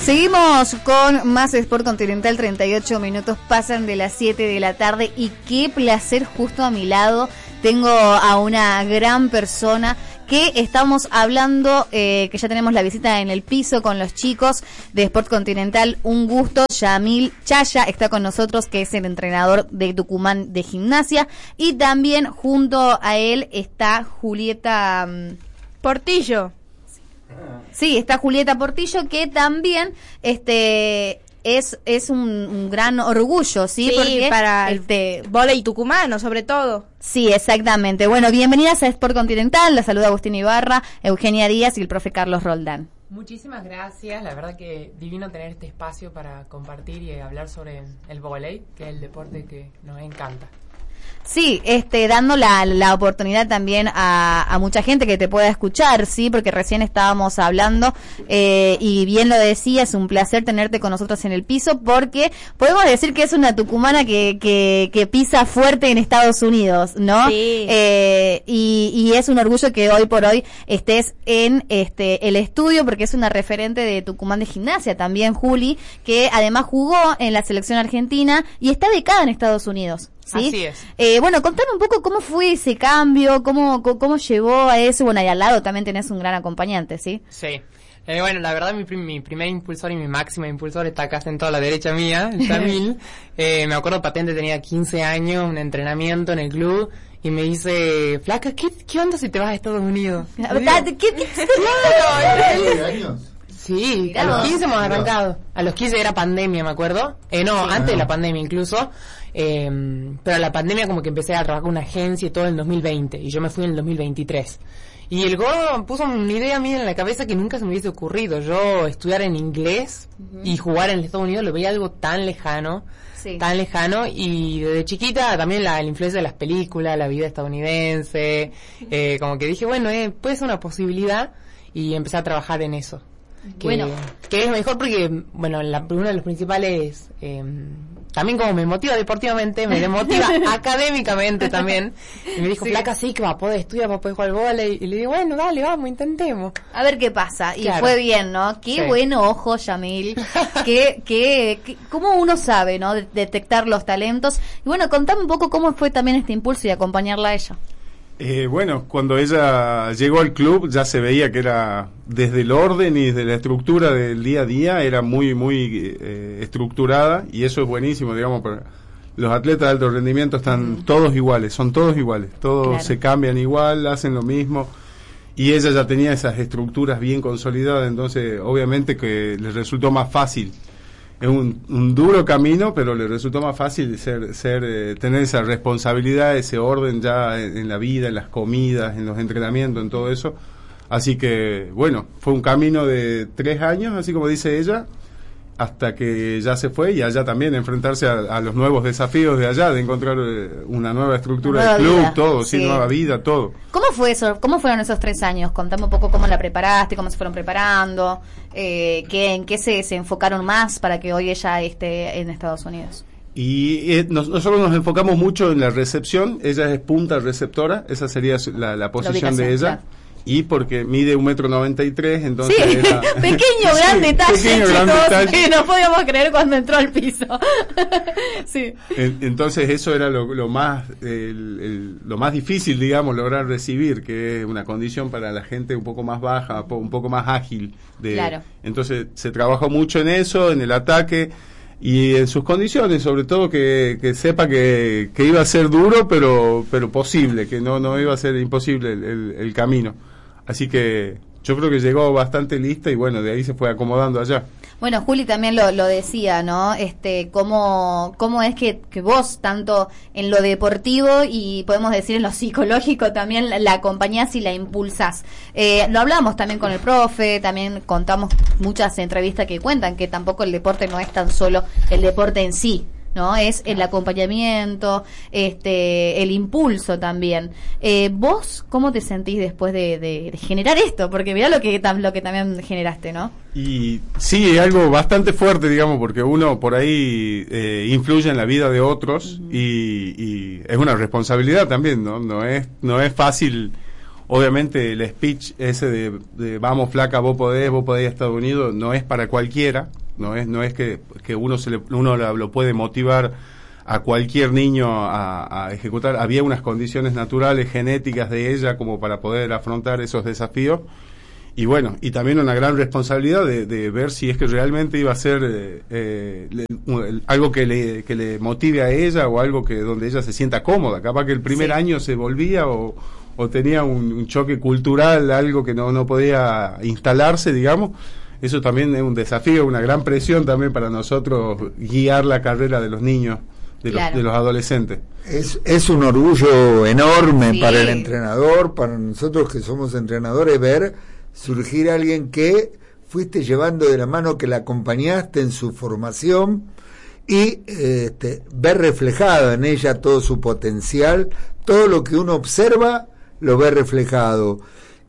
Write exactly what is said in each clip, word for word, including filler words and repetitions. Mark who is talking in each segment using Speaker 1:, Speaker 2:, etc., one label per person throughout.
Speaker 1: Seguimos con más Sport Continental, treinta y ocho minutos pasan de las siete de la tarde y qué placer, justo a mi lado tengo a una gran persona que estamos hablando, eh, que ya tenemos la visita en el piso con los chicos de Sport Continental. Un gusto, Yamil Chaya está con nosotros, que es el entrenador de Tucumán de gimnasia, y también junto a él está Julieta um,
Speaker 2: Portillo.
Speaker 1: Sí, está Julieta Portillo, que también este es es un, un gran orgullo, ¿sí?
Speaker 2: Sí,
Speaker 1: porque
Speaker 2: para el
Speaker 1: este,
Speaker 2: vóley tucumano, sobre todo.
Speaker 1: Sí, exactamente. Bueno, bienvenidas a Sport Continental. La saluda Agustín Ibarra, Eugenia Díaz y el profe Carlos Roldán.
Speaker 3: Muchísimas gracias, la verdad que divino tener este espacio para compartir y hablar sobre el vóley, que es el deporte que nos encanta.
Speaker 1: Sí, este, dando la, la oportunidad también a, a mucha gente que te pueda escuchar, sí, porque recién estábamos hablando, eh, y bien lo decía, es un placer tenerte con nosotros en el piso, porque podemos decir que es una tucumana que, que, que pisa fuerte en Estados Unidos, ¿no?
Speaker 2: Sí.
Speaker 1: Eh, y, y es un orgullo que hoy por hoy estés en este, el estudio, porque es una referente de Tucumán de gimnasia también, Juli, que además jugó en la selección argentina y está becada en Estados Unidos. ¿Sí?
Speaker 3: Así es.
Speaker 1: Eh, bueno, contame un poco cómo fue ese cambio, cómo, cómo, cómo llevó a eso. Bueno, y al lado también tenés un gran acompañante, ¿sí?
Speaker 3: Sí. Eh, bueno, la verdad mi, prim- mi primer impulsor y mi máxima impulsor está acá sentado a la derecha mía, Yamil. eh, me acuerdo patente, tenía quince años, un entrenamiento en el club, y me dice, flaca, ¿qué, qué onda si te vas a Estados Unidos?
Speaker 1: ¿Qué, qué, qué,
Speaker 4: ¿quince años?
Speaker 3: Sí,
Speaker 1: Mirá
Speaker 3: a los
Speaker 1: vos.
Speaker 3: quince hemos arrancado. A los quince era pandemia, me acuerdo. Eh, no,
Speaker 1: Sí.
Speaker 3: antes de la pandemia incluso. Eh, pero la pandemia como que empecé a trabajar con una agencia y todo en el dos mil veinte. Y yo me fui en el dos mil veintitrés. Y el gordo puso una idea mía en la cabeza que nunca se me hubiese ocurrido. Yo estudiar en inglés uh-huh. y jugar en Estados Unidos lo veía algo tan lejano.
Speaker 1: Sí.
Speaker 3: Tan lejano. Y desde chiquita también la, la influencia de las películas, la vida estadounidense. Eh, como que dije, bueno, eh, puede ser una posibilidad. Y empecé a trabajar en eso. Que,
Speaker 1: Bueno.
Speaker 3: que es mejor porque, bueno, la, uno de los principales, eh, también como me motiva deportivamente, me demotiva académicamente también. Y me dijo,
Speaker 1: Sí.
Speaker 3: flaca, sí, que va a poder estudiar, va a poder jugar al vóley. Y le digo, bueno, dale, vamos, intentemos.
Speaker 1: A ver qué pasa. Y
Speaker 3: Claro.
Speaker 1: fue bien, ¿no? Qué
Speaker 3: Sí.
Speaker 1: bueno ojo, Yamil. que, que, que, cómo uno sabe, ¿no? De- detectar los talentos. Y bueno, contame un poco cómo fue también este impulso y acompañarla a ella.
Speaker 4: Eh, bueno, cuando ella llegó al club ya se veía que era desde el orden y desde la estructura del día a día era muy, muy eh, estructurada, y eso es buenísimo, digamos, para los atletas de alto rendimiento están mm. todos iguales, son todos iguales, todos
Speaker 1: Claro.
Speaker 4: se cambian igual, hacen lo mismo, y ella ya tenía esas estructuras bien consolidadas, entonces obviamente que les resultó más fácil. Es un, un duro camino, pero le resultó más fácil ser, ser, eh, tener esa responsabilidad, ese orden ya en, en la vida, en las comidas, en los entrenamientos, en todo eso. Así que, bueno, fue un camino de tres años, así como dice ella, hasta que ya se fue, y allá también enfrentarse a, a los nuevos desafíos de allá, de encontrar eh, una nueva estructura
Speaker 1: Nueva
Speaker 4: del club,
Speaker 1: vida,
Speaker 4: todo, sí,
Speaker 1: sí.
Speaker 4: nueva vida, todo.
Speaker 1: ¿Cómo fue eso? ¿Cómo fueron esos tres años? Contame un poco cómo la preparaste, cómo se fueron preparando, eh, qué, en qué se, se enfocaron más para que hoy ella esté en Estados Unidos.
Speaker 4: Y eh, nos, nosotros nos enfocamos mucho en la recepción, ella es punta receptora, esa sería su- la, la posición
Speaker 1: La
Speaker 4: de ella.
Speaker 1: claro.
Speaker 4: Y porque mide un metro noventa y tres, entonces
Speaker 1: Sí,
Speaker 4: era-
Speaker 1: pequeño, gran
Speaker 4: Sí,
Speaker 1: detalle,
Speaker 4: pequeño, gran
Speaker 1: chicos,
Speaker 4: detalle.
Speaker 1: que no podíamos creer cuando entró al piso. Sí.
Speaker 4: En- entonces eso era lo, lo más el, el- lo más difícil, digamos, lograr recibir, que es una condición para la gente un poco más baja, po- un poco más ágil. De,
Speaker 1: Claro.
Speaker 4: Entonces se trabajó mucho en eso, en el ataque y en sus condiciones, sobre todo que, que sepa que, que iba a ser duro, pero pero posible, que no no iba a ser imposible el, el, el camino. Así que yo creo que llegó bastante lista y bueno, de ahí se fue acomodando allá.
Speaker 1: Bueno, Juli también lo, lo decía, ¿no? Este, cómo, cómo es que, que vos, tanto en lo deportivo y podemos decir en lo psicológico también, la, la acompañás y la impulsás. Eh, lo hablamos también con el profe, también contamos muchas entrevistas que cuentan que tampoco el deporte no es tan solo el deporte en sí, ¿no? Es el acompañamiento, este, el impulso también. Eh, ¿Vos cómo te sentís después de, de, de generar esto? Porque mirá lo que, tam, lo que también generaste, ¿no?
Speaker 4: Y sí, es algo bastante fuerte, digamos, porque uno por ahí eh, influye en la vida de otros uh-huh. y, y es una responsabilidad también, ¿no? No es, no es fácil Obviamente el speech ese de, de vamos flaca, vos podés, vos podés ir a Estados Unidos, no es para cualquiera, no es no es que, que uno se le, uno lo, lo puede motivar a cualquier niño a, a ejecutar. Había unas condiciones naturales, genéticas de ella como para poder afrontar esos desafíos. Y bueno, y también una gran responsabilidad de, de ver si es que realmente iba a ser eh, eh, le, algo que le, que le motive a ella o algo que donde ella se sienta cómoda. Capaz que el primer sí. año se volvía o, o tenía un, un choque cultural, algo que no, no podía instalarse, digamos. Eso también es un desafío, una gran presión también para nosotros guiar la carrera de los niños, de, claro. los, de los adolescentes.
Speaker 5: Es, es un orgullo enorme sí. para el entrenador, para nosotros que somos entrenadores, ver surgir a alguien que fuiste llevando de la mano, que la acompañaste en su formación y este, ver reflejado en ella todo su potencial, todo lo que uno observa lo ve reflejado.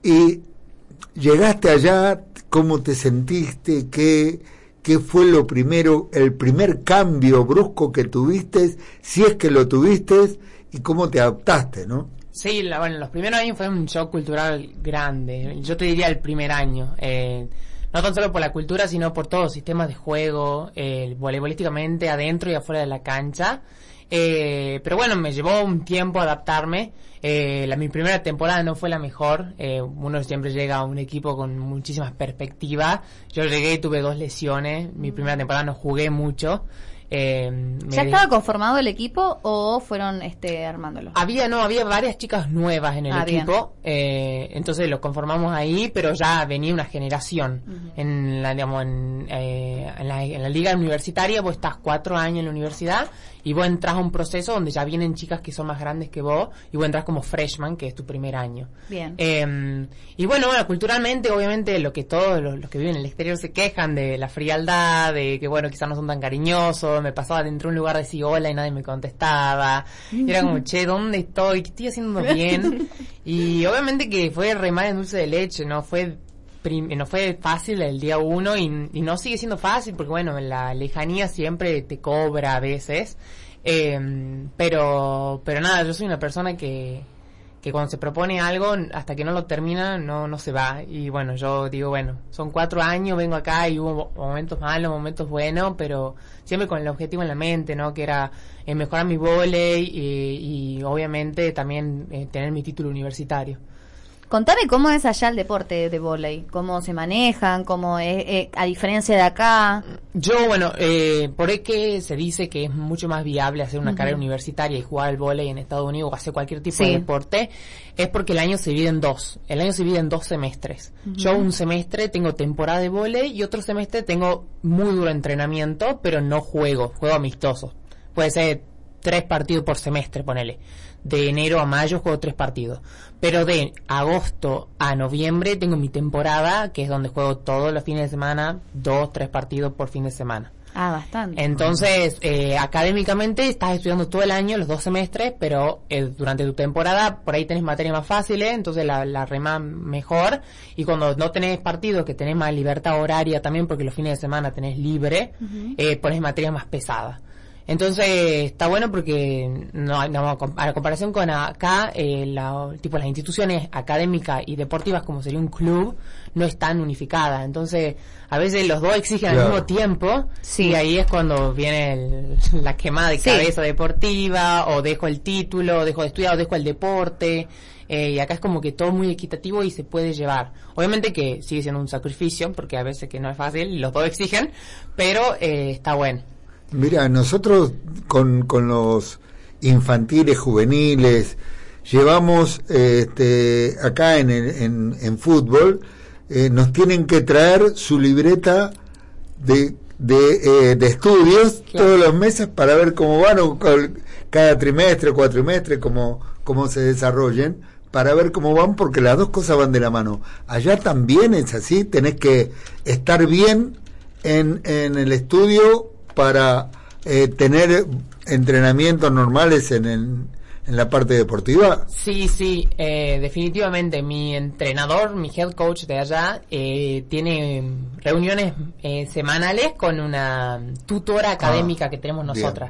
Speaker 5: Y llegaste allá, ¿cómo te sentiste? ¿Qué, qué fue lo primero, el primer cambio brusco que tuviste, si es que lo tuviste, y cómo te adaptaste, ¿no?
Speaker 3: Sí, la, bueno, los primeros años fue un shock cultural grande. Yo te diría el primer año. Eh, no tan solo por la cultura, sino por todos los sistemas de juego, eh, voleibolísticamente, adentro y afuera de la cancha. Eh, pero bueno, me llevó un tiempo adaptarme. Eh, la, mi primera temporada no fue la mejor. Eh, uno siempre llega a un equipo con muchísimas perspectivas. Yo llegué y tuve dos lesiones. Mi primera temporada no jugué mucho. Eh,
Speaker 1: ¿Ya estaba de... conformado el equipo o fueron este armándolo?
Speaker 3: Había, no, había varias chicas nuevas en el ah, equipo, eh, entonces lo conformamos ahí, pero ya venía una generación. Uh-huh. En la, digamos, en, eh, en, la, en la liga universitaria vos estás cuatro años en la universidad y vos entras a un proceso donde ya vienen chicas que son más grandes que vos y vos entras como freshman, que es tu primer año.
Speaker 1: Bien.
Speaker 3: Eh, y bueno, bueno, culturalmente, obviamente, lo que todos los, los que viven en el exterior se quejan de la frialdad, de que, bueno, quizás no son tan cariñosos. Me pasaba dentro de un lugar de decir hola y nadie me contestaba. Y era como, che, ¿dónde estoy? ¿Qué estoy haciendo bien? Y obviamente que fue remar en dulce de leche, no fue prim- no fue fácil el día uno y, y no sigue siendo fácil porque, bueno, la lejanía siempre te cobra a veces. Eh, pero, pero nada, yo soy una persona que que cuando se propone algo, hasta que no lo termina, no no se va. Y bueno, yo digo, bueno, son cuatro años, vengo acá y hubo momentos malos, momentos buenos, pero siempre con el objetivo en la mente, ¿no? Que era eh, mejorar mi vóley y, y obviamente también eh, tener mi título universitario.
Speaker 1: Contame cómo es allá el deporte de vóley, cómo se manejan, cómo es, eh, a diferencia de acá.
Speaker 3: Yo, bueno, eh, por ahí que se dice que es mucho más viable hacer una uh-huh. carrera universitaria y jugar al vóley en Estados Unidos o hacer cualquier tipo sí. de deporte, es porque el año se divide en dos. El año se divide en dos semestres. Uh-huh. Yo un semestre tengo temporada de vóley y otro semestre tengo muy duro entrenamiento, pero no juego, juego amistoso. Puede ser tres partidos por semestre, ponele. De enero a mayo juego tres partidos. Pero de agosto a noviembre tengo mi temporada, que es donde juego todos los fines de semana, dos, tres partidos por fin de semana.
Speaker 1: Ah, bastante.
Speaker 3: Entonces, eh, académicamente estás estudiando todo el año, los dos semestres, pero eh, durante tu temporada por ahí tenés materias más fáciles, entonces la, la remás mejor. Y cuando no tenés partidos, que tenés más libertad horaria también, porque los fines de semana tenés libre, uh-huh. eh, pones materias más pesadas. Entonces está bueno porque no, no, a la comparación con acá, eh, la, tipo las instituciones académicas y deportivas como sería un club no están unificadas. Entonces a veces los dos exigen claro. al mismo tiempo sí. y ahí es cuando viene el, la quemada de sí. cabeza deportiva, o dejo el título, o dejo de estudiar, o dejo el deporte. Eh, y acá es como que todo muy equitativo y se puede llevar. Obviamente que sigue siendo un sacrificio porque a veces que no es fácil, los dos exigen, pero eh, está bueno.
Speaker 5: Mira, nosotros con, con los infantiles, juveniles, llevamos este, acá en, el, en, en fútbol, eh, nos tienen que traer su libreta de, de, eh, de estudios claro. todos los meses para ver cómo van, o cada trimestre, cuatrimestre, cómo, cómo se desarrollen, para ver cómo van, porque las dos cosas van de la mano. Allá también es así, tenés que estar bien en, en el estudio para eh, tener entrenamientos normales en, el, en la parte deportiva.
Speaker 3: Sí, sí, eh, definitivamente. Mi entrenador, mi head coach de allá, eh, tiene reuniones eh, semanales con una tutora académica ah, que tenemos nosotras. Bien.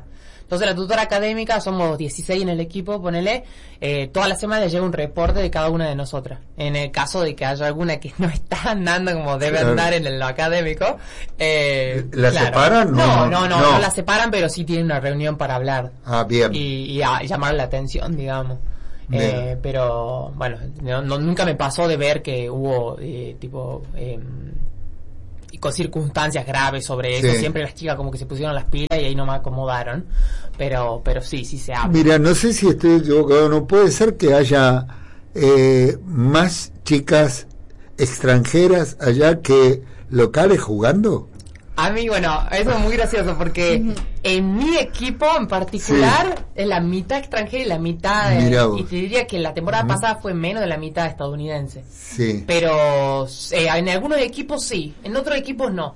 Speaker 3: Entonces la tutora académica, somos dieciséis en el equipo, ponele, eh, toda la semana le llega un reporte de cada una de nosotras. En el caso de que haya alguna que no está andando como debe
Speaker 5: Claro.
Speaker 3: andar en lo académico. Eh,
Speaker 5: ¿La
Speaker 3: claro.
Speaker 5: separan?
Speaker 3: No,
Speaker 5: No,
Speaker 3: no, no,
Speaker 5: no.
Speaker 3: no la separan, pero sí tienen una reunión para hablar.
Speaker 5: Ah, bien.
Speaker 3: Y, y a llamar la atención, digamos.
Speaker 5: Bien.
Speaker 3: Eh, pero bueno, no, no- nunca me pasó de ver que hubo eh, tipo eh, y con circunstancias graves sobre eso.
Speaker 5: Sí.
Speaker 3: Siempre las chicas como que se pusieron las pilas y ahí no me acomodaron. Pero pero sí, sí se habla.
Speaker 5: Mira, no sé si estoy equivocado, no puede ser que haya eh, más chicas extranjeras allá que locales jugando.
Speaker 3: A mí, bueno, eso es muy gracioso porque en mi equipo en particular es la mitad extranjera y la mitad... eh,
Speaker 5: Mirá vos.
Speaker 3: y te diría que la temporada
Speaker 5: Ujú.
Speaker 3: pasada fue menos de la mitad estadounidense.
Speaker 5: Sí.
Speaker 3: Pero eh, en algunos equipos sí, en otros equipos no.